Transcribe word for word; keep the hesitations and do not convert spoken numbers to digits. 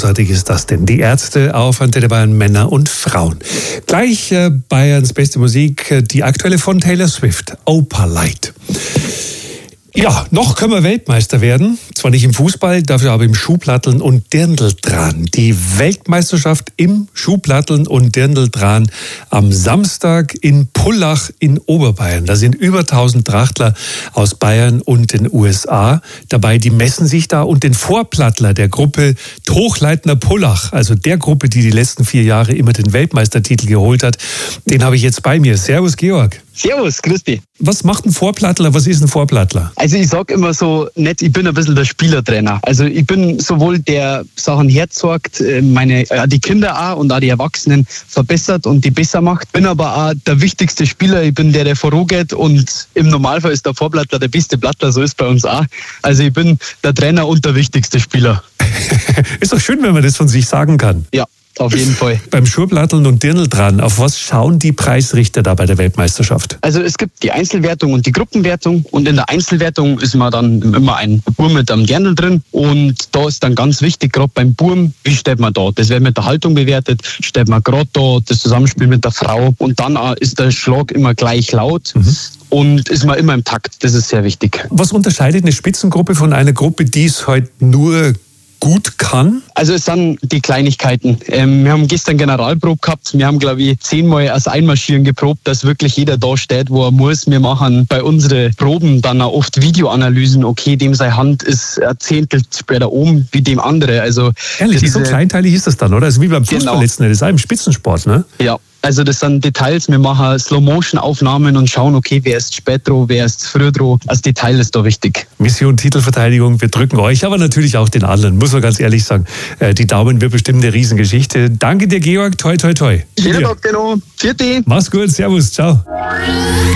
großartig ist das denn? Die Ärzte auf Antenne Bayern, Männer und Frauen. Gleich äh, Bayerns beste Musik, äh, die aktuelle von Taylor Swift, Opalite. Ja, noch können wir Weltmeister werden. Zwar nicht im Fußball, dafür aber im Schuhplatteln und Dirndltran. Die Weltmeisterschaft im Schuhplatteln und Dirndltran am Samstag in Pullach in Oberbayern. Da sind über tausend Trachtler aus Bayern und den U S A dabei. Die messen sich da und den Vorplattler der Gruppe Hochleitner Pullach, also der Gruppe, die die letzten vier Jahre immer den Weltmeistertitel geholt hat, den habe ich jetzt bei mir. Servus, Georg. Servus, grüß dich. Was macht ein Vorplattler? Was ist ein Vorplattler? Also ich sag immer so nett, ich bin ein bisschen der Spielertrainer. Also ich bin sowohl der Sachen herzeigt, meine, die Kinder auch und auch die Erwachsenen verbessert und die besser macht. Bin aber auch der wichtigste Spieler. Ich bin der, der vorangeht und im Normalfall ist der Vorplattler der beste Plattler, so ist bei uns auch. Also ich bin der Trainer und der wichtigste Spieler. Ist doch schön, wenn man das von sich sagen kann. Ja. Auf jeden Fall. Beim Schuhplatteln und Dirndltran, auf was schauen die Preisrichter da bei der Weltmeisterschaft? Also es gibt die Einzelwertung und die Gruppenwertung und in der Einzelwertung ist man dann immer ein Burm mit einem Dirndl drin und da ist dann ganz wichtig, gerade beim Burm, wie steht man da? Das wird mit der Haltung bewertet, steht man gerade da, das Zusammenspiel mit der Frau und dann ist der Schlag immer gleich laut. Mhm. Und ist man immer im Takt, das ist sehr wichtig. Was unterscheidet eine Spitzengruppe von einer Gruppe, die es halt nur gut kann? Also es sind die Kleinigkeiten. Ähm, wir haben gestern Generalprobe gehabt. Wir haben, glaube ich, zehnmal als Einmarschieren geprobt, dass wirklich jeder da steht, wo er muss. Wir machen bei unseren Proben dann auch oft Videoanalysen. Okay, dem seine Hand ist ein Zehntel später oben wie dem andere. Also ehrlich, diese, so kleinteilig ist das dann, oder? Also wie beim Fußball genau. letzten Endes, das ist auch im Spitzensport, ne? Ja. Also das sind Details, wir machen Slow-Motion-Aufnahmen und schauen, okay, wer ist spät dran, wer ist früh dran. Das Detail ist da wichtig. Mission Titelverteidigung, wir drücken euch, aber natürlich auch den anderen, muss man ganz ehrlich sagen. Die Daumen wird bestimmt eine Riesengeschichte. Danke dir, Georg, toi, toi, toi. Schönen Tag dir noch. Vierte. Mach's gut, servus, ciao.